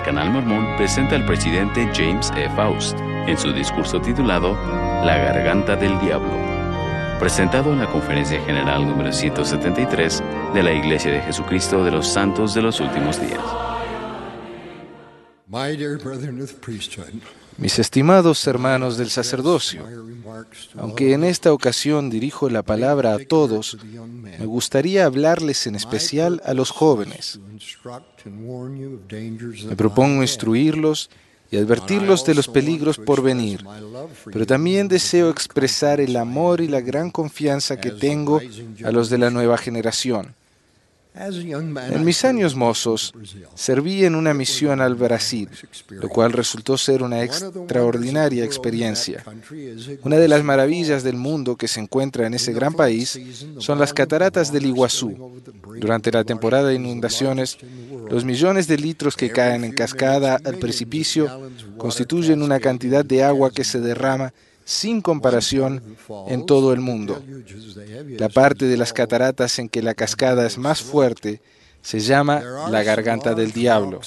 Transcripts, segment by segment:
Canal Mormón presenta al presidente James E. Faust en su discurso titulado La Garganta del Diablo, presentado en la Conferencia General número 173 de la Iglesia de Jesucristo de los Santos de los Últimos Días. Mis estimados hermanos del sacerdocio, aunque en esta ocasión dirijo la palabra a todos, me gustaría hablarles en especial a los jóvenes. Me propongo instruirlos y advertirlos de los peligros por venir, pero también deseo expresar el amor y la gran confianza que tengo a los de la nueva generación. En mis años mozos, serví en una misión al Brasil, lo cual resultó ser una extraordinaria experiencia. Una de las maravillas del mundo que se encuentra en ese gran país son las cataratas del Iguazú. Durante la temporada de inundaciones, los millones de litros que caen en cascada al precipicio constituyen una cantidad de agua que se derrama sin comparación en todo el mundo. La parte de las cataratas en que la cascada es más fuerte se llama la Garganta del Diablo.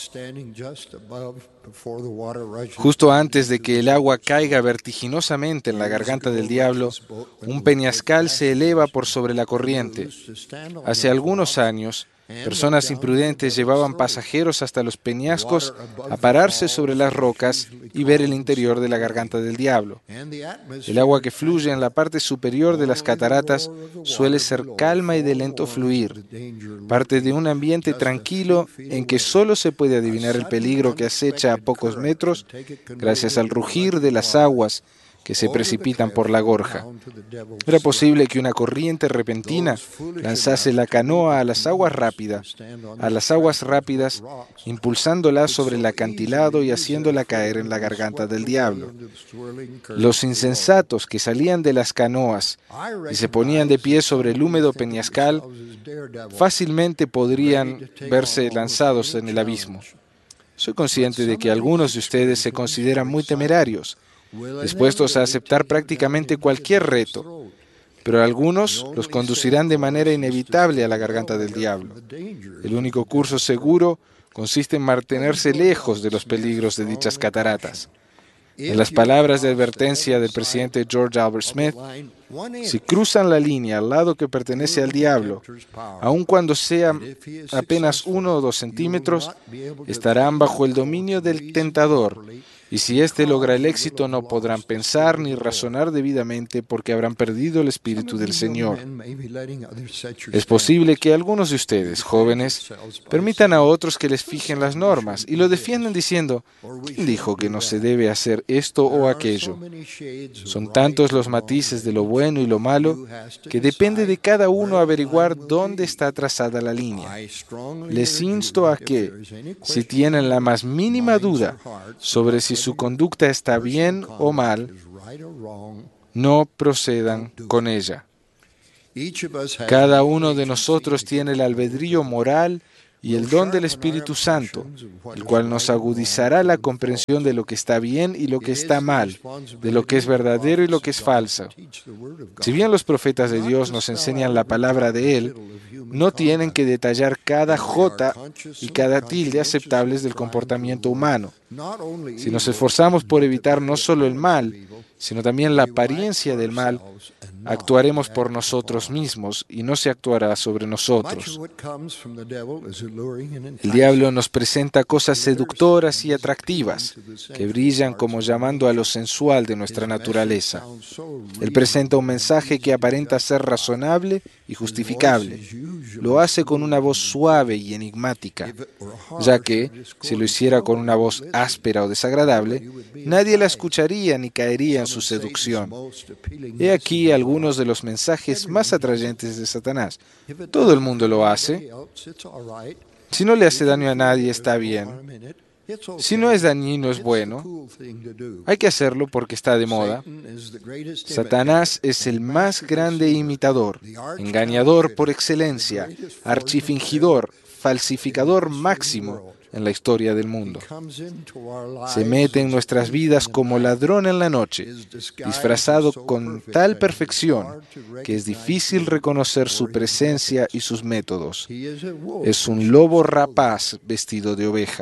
Justo antes de que el agua caiga vertiginosamente en la Garganta del Diablo, un peñascal se eleva por sobre la corriente. Hace algunos años, personas imprudentes llevaban pasajeros hasta los peñascos a pararse sobre las rocas y ver el interior de la Garganta del Diablo. El agua que fluye en la parte superior de las cataratas suele ser calma y de lento fluir, parte de un ambiente tranquilo en que solo se puede adivinar el peligro que acecha a pocos metros gracias al rugir de las aguas que se precipitan por la gorja. Era posible que una corriente repentina lanzase la canoa a las aguas rápidas, impulsándola sobre el acantilado y haciéndola caer en la Garganta del Diablo. Los insensatos que salían de las canoas y se ponían de pie sobre el húmedo peñascal fácilmente podrían verse lanzados en el abismo. Soy consciente de que algunos de ustedes se consideran muy temerarios, dispuestos a aceptar prácticamente cualquier reto, pero algunos los conducirán de manera inevitable a la Garganta del Diablo. El único curso seguro consiste en mantenerse lejos de los peligros de dichas cataratas. En las palabras de advertencia del presidente George Albert Smith, si cruzan la línea al lado que pertenece al diablo, aun cuando sea apenas 1 o 2 centímetros, estarán bajo el dominio del tentador, y si éste logra el éxito no podrán pensar ni razonar debidamente porque habrán perdido el Espíritu del Señor. Es posible que algunos de ustedes, jóvenes, permitan a otros que les fijen las normas y lo defiendan diciendo, ¿quién dijo que no se debe hacer esto o aquello? Son tantos los matices de lo bueno y lo malo que depende de cada uno averiguar dónde está trazada la línea. Les insto a que, si tienen la más mínima duda sobre si su conducta está bien o mal, no procedan con ella. Cada uno de nosotros tiene el albedrío moral y el don del Espíritu Santo, el cual nos agudizará la comprensión de lo que está bien y lo que está mal, de lo que es verdadero y lo que es falso. Si bien los profetas de Dios nos enseñan la palabra de Él, no tienen que detallar cada jota y cada tilde aceptables del comportamiento humano. Si nos esforzamos por evitar no solo el mal, sino también la apariencia del mal, actuaremos por nosotros mismos y no se actuará sobre nosotros. El diablo nos presenta cosas seductoras y atractivas que brillan como llamando a lo sensual de nuestra naturaleza. Él presenta un mensaje que aparenta ser razonable y justificable. Lo hace con una voz suave y enigmática, ya que, si lo hiciera con una voz áspera o desagradable, nadie la escucharía ni caería en su seducción. He aquí algunos de los mensajes más atrayentes de Satanás. Todo el mundo lo hace. Si no le hace daño a nadie, está bien. Si no es dañino, es bueno. Hay que hacerlo porque está de moda. Satanás es el más grande imitador, engañador por excelencia, archifingidor, falsificador máximo en la historia del mundo. Se mete en nuestras vidas como ladrón en la noche, disfrazado con tal perfección que es difícil reconocer su presencia y sus métodos. Es un lobo rapaz vestido de oveja.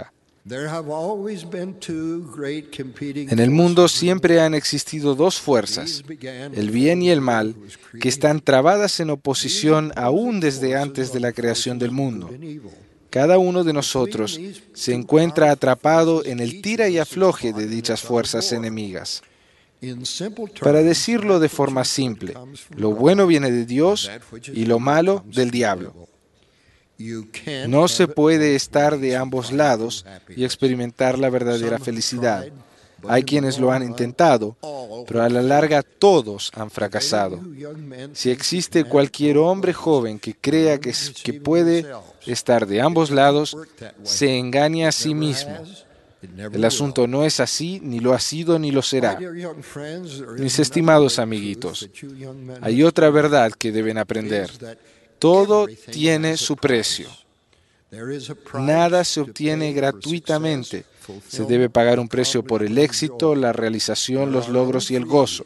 En el mundo siempre han existido dos fuerzas, el bien y el mal, que están trabadas en oposición aún desde antes de la creación del mundo. Cada uno de nosotros se encuentra atrapado en el tira y afloje de dichas fuerzas enemigas. Para decirlo de forma simple, lo bueno viene de Dios y lo malo del diablo. No se puede estar de ambos lados y experimentar la verdadera felicidad. Hay quienes lo han intentado, pero a la larga todos han fracasado. Si existe cualquier hombre joven que crea que puede estar de ambos lados, se engaña a sí mismo. El asunto no es así, ni lo ha sido, ni lo será. Mis estimados amiguitos, hay otra verdad que deben aprender. Todo tiene su precio. Nada se obtiene gratuitamente. Se debe pagar un precio por el éxito, la realización, los logros y el gozo.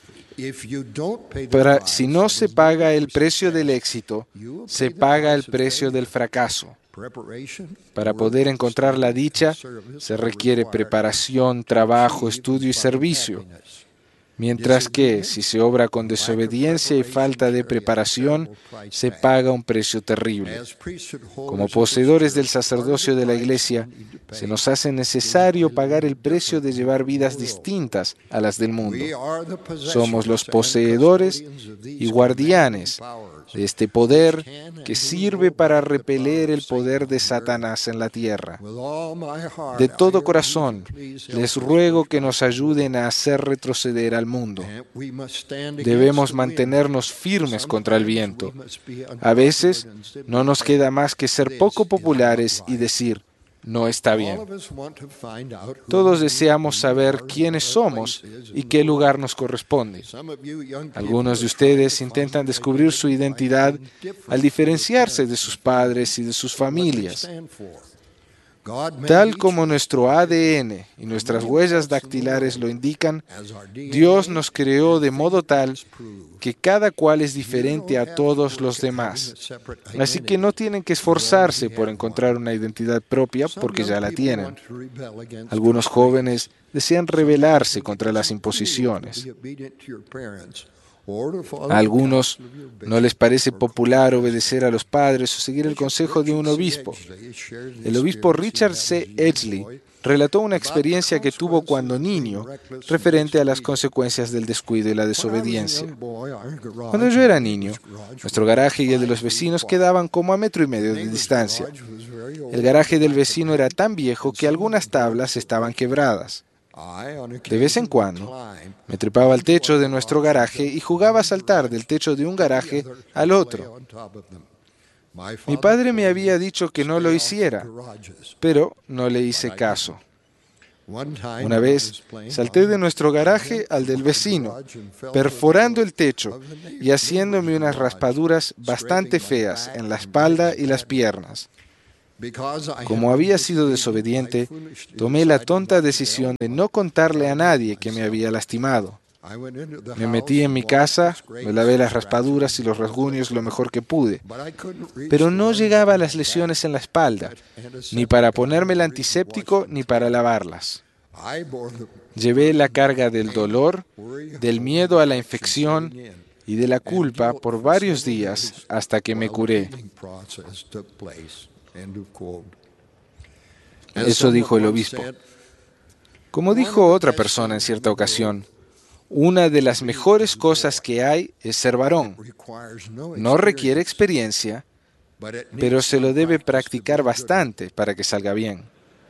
Pero si no se paga el precio del éxito, se paga el precio del fracaso. Para poder encontrar la dicha, se requiere preparación, trabajo, estudio y servicio. Mientras que, si se obra con desobediencia y falta de preparación, se paga un precio terrible. Como poseedores del sacerdocio de la Iglesia, se nos hace necesario pagar el precio de llevar vidas distintas a las del mundo. Somos los poseedores y guardianes de este poder que sirve para repeler el poder de Satanás en la tierra. De todo corazón, les ruego que nos ayuden a hacer retroceder al mundo. Debemos mantenernos firmes contra el viento. A veces no nos queda más que ser poco populares y decir, no está bien. Todos deseamos saber quiénes somos y qué lugar nos corresponde. Algunos de ustedes intentan descubrir su identidad al diferenciarse de sus padres y de sus familias. Tal como nuestro ADN y nuestras huellas dactilares lo indican, Dios nos creó de modo tal que cada cual es diferente a todos los demás. Así que no tienen que esforzarse por encontrar una identidad propia porque ya la tienen. Algunos jóvenes desean rebelarse contra las imposiciones. A algunos no les parece popular obedecer a los padres o seguir el consejo de un obispo. El obispo Richard C. Edgley relató una experiencia que tuvo cuando niño referente a las consecuencias del descuido y la desobediencia. Cuando yo era niño, nuestro garaje y el de los vecinos quedaban como a 1,5 metros de distancia. El garaje del vecino era tan viejo que algunas tablas estaban quebradas. De vez en cuando, me trepaba al techo de nuestro garaje y jugaba a saltar del techo de un garaje al otro. Mi padre me había dicho que no lo hiciera, pero no le hice caso. Una vez salté de nuestro garaje al del vecino, perforando el techo y haciéndome unas raspaduras bastante feas en la espalda y las piernas. Como había sido desobediente, tomé la tonta decisión de no contarle a nadie que me había lastimado. Me metí en mi casa, me lavé las raspaduras y los rasguños lo mejor que pude, pero no llegaba a las lesiones en la espalda, ni para ponerme el antiséptico ni para lavarlas. Llevé la carga del dolor, del miedo a la infección y de la culpa por varios días hasta que me curé. Eso dijo el obispo. Como dijo otra persona en cierta ocasión, una de las mejores cosas que hay es ser varón. No requiere experiencia, pero se lo debe practicar bastante para que salga bien.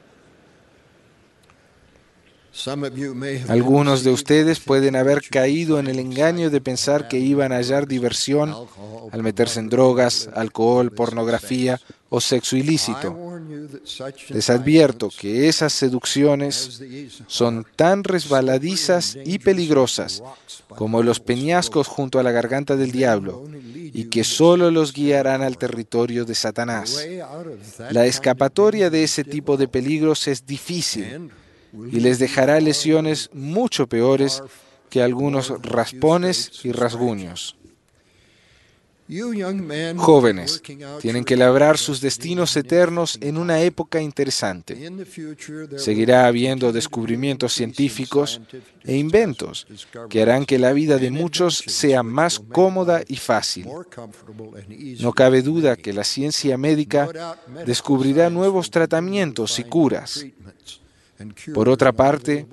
Algunos de ustedes pueden haber caído en el engaño de pensar que iban a hallar diversión al meterse en drogas, alcohol, pornografía o sexo ilícito. Les advierto que esas seducciones son tan resbaladizas y peligrosas como los peñascos junto a la garganta del diablo y que solo los guiarán al territorio de Satanás. La escapatoria de ese tipo de peligros es difícil y les dejará lesiones mucho peores que algunos raspones y rasguños. Jóvenes, tienen que labrar sus destinos eternos en una época interesante. Seguirá habiendo descubrimientos científicos e inventos que harán que la vida de muchos sea más cómoda y fácil. No cabe duda que la ciencia médica descubrirá nuevos tratamientos y curas. Por otra parte,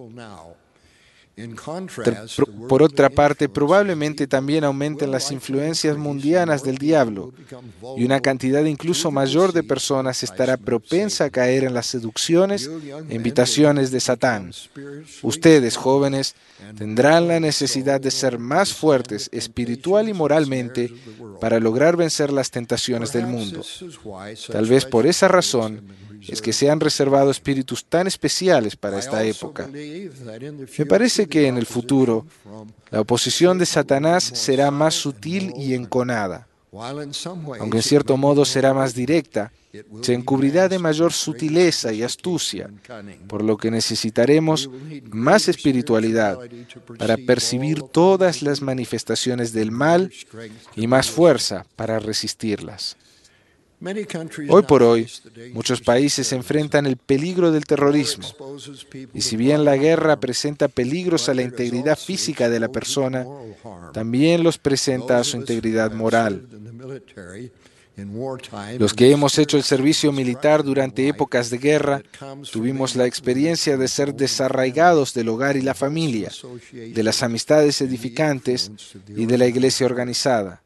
probablemente también aumenten las influencias mundianas del diablo y una cantidad incluso mayor de personas estará propensa a caer en las seducciones e invitaciones de Satán. Ustedes, jóvenes, tendrán la necesidad de ser más fuertes espiritual y moralmente para lograr vencer las tentaciones del mundo. Tal vez por esa razón es que se han reservado espíritus tan especiales para esta época. Me parece que en el futuro la oposición de Satanás será más sutil y enconada. Aunque en cierto modo será más directa, se encubrirá de mayor sutileza y astucia, por lo que necesitaremos más espiritualidad para percibir todas las manifestaciones del mal y más fuerza para resistirlas. Hoy por hoy, muchos países enfrentan el peligro del terrorismo, y si bien la guerra presenta peligros a la integridad física de la persona, también los presenta a su integridad moral. Los que hemos hecho el servicio militar durante épocas de guerra, tuvimos la experiencia de ser desarraigados del hogar y la familia, de las amistades edificantes y de la iglesia organizada.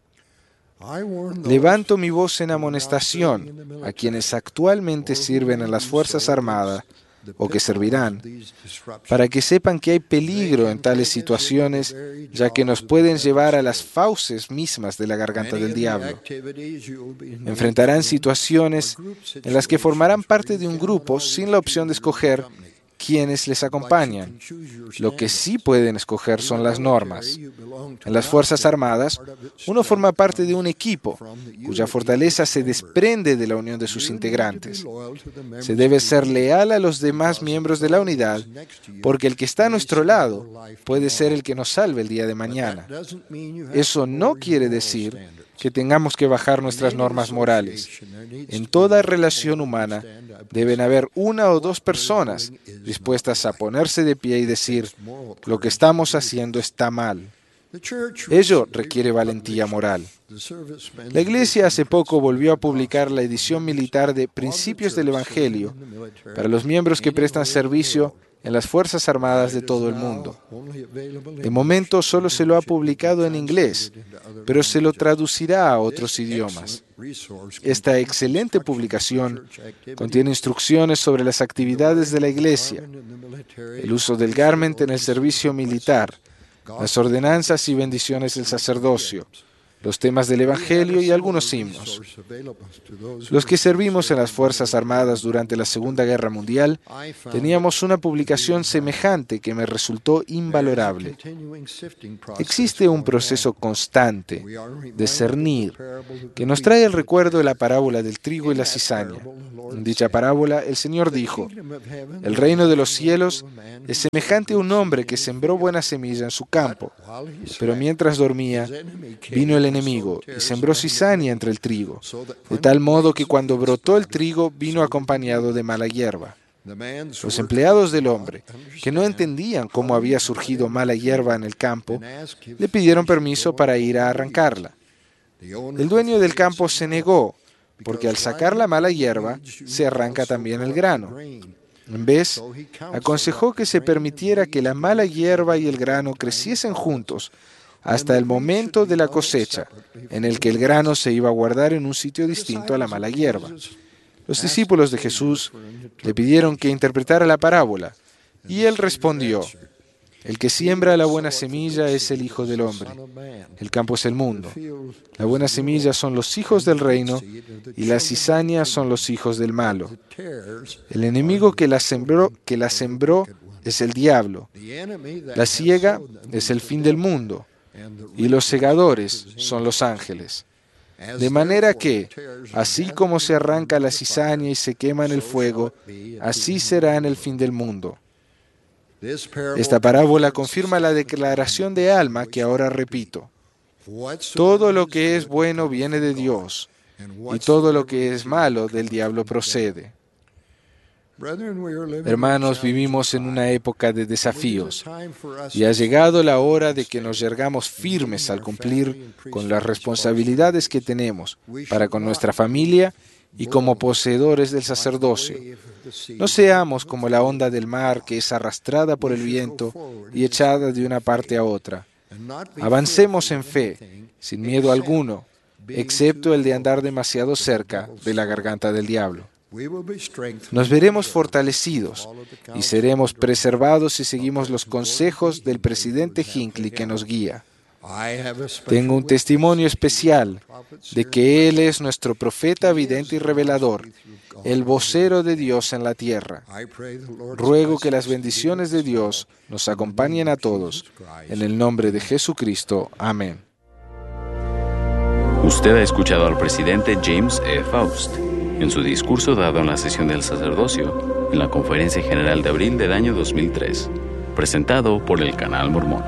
Levanto mi voz en amonestación a quienes actualmente sirven en las Fuerzas Armadas o que servirán, para que sepan que hay peligro en tales situaciones, ya que nos pueden llevar a las fauces mismas de la garganta del diablo. Enfrentarán situaciones en las que formarán parte de un grupo sin la opción de escoger quienes les acompañan. Lo que sí pueden escoger son las normas. En las Fuerzas Armadas, uno forma parte de un equipo cuya fortaleza se desprende de la unión de sus integrantes. Se debe ser leal a los demás miembros de la unidad, porque el que está a nuestro lado puede ser el que nos salve el día de mañana. Eso no quiere decir que tengamos que bajar nuestras normas morales. En toda relación humana deben haber una o dos personas dispuestas a ponerse de pie y decir: lo que estamos haciendo está mal. Ello requiere valentía moral. La Iglesia hace poco volvió a publicar la edición militar de Principios del Evangelio para los miembros que prestan servicio en las Fuerzas Armadas de todo el mundo. De momento solo se lo ha publicado en inglés, pero se lo traducirá a otros idiomas. Esta excelente publicación contiene instrucciones sobre las actividades de la Iglesia, el uso del garment en el servicio militar, las ordenanzas y bendiciones del sacerdocio, los temas del Evangelio y algunos himnos. Los que servimos en las Fuerzas Armadas durante la Segunda Guerra Mundial teníamos una publicación semejante que me resultó invalorable. Existe un proceso constante de cernir que nos trae el recuerdo de la parábola del trigo y la cizaña. En dicha parábola, el Señor dijo: el reino de los cielos es semejante a un hombre que sembró buena semilla en su campo, pero mientras dormía, vino el enemigo y sembró cizaña entre el trigo, de tal modo que cuando brotó el trigo vino acompañado de mala hierba. Los empleados del hombre, que no entendían cómo había surgido mala hierba en el campo, le pidieron permiso para ir a arrancarla. El dueño del campo se negó, porque al sacar la mala hierba se arranca también el grano. En vez, aconsejó que se permitiera que la mala hierba y el grano creciesen juntos hasta el momento de la cosecha, en el que el grano se iba a guardar en un sitio distinto a la mala hierba. Los discípulos de Jesús le pidieron que interpretara la parábola, y él respondió: el que siembra la buena semilla es el Hijo del Hombre. El campo es el mundo. La buena semilla son los hijos del reino, y la cizaña son los hijos del malo. El enemigo que la sembró es el diablo. La siega es el fin del mundo, y los segadores son los ángeles. De manera que, así como se arranca la cizaña y se quema en el fuego, así será en el fin del mundo. Esta parábola confirma la declaración de Alma que ahora repito. Todo lo que es bueno viene de Dios, y todo lo que es malo del diablo procede. Hermanos, vivimos en una época de desafíos y ha llegado la hora de que nos yergamos firmes al cumplir con las responsabilidades que tenemos para con nuestra familia y como poseedores del sacerdocio. No seamos como la onda del mar que es arrastrada por el viento y echada de una parte a otra. Avancemos en fe, sin miedo alguno, excepto el de andar demasiado cerca de la garganta del diablo. Nos veremos fortalecidos y seremos preservados si seguimos los consejos del presidente Hinckley que nos guía. Tengo un testimonio especial de que Él es nuestro profeta, vidente y revelador, el vocero de Dios en la tierra. Ruego que las bendiciones de Dios nos acompañen a todos. En el nombre de Jesucristo. Amén. Usted ha escuchado al presidente James E. Faust en su discurso dado en la sesión del sacerdocio en la Conferencia General de abril del año 2003, presentado por el Canal Mormón.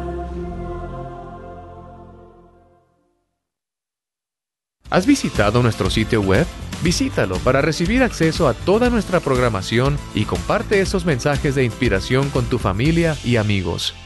¿Has visitado nuestro sitio web? Visítalo para recibir acceso a toda nuestra programación y comparte esos mensajes de inspiración con tu familia y amigos.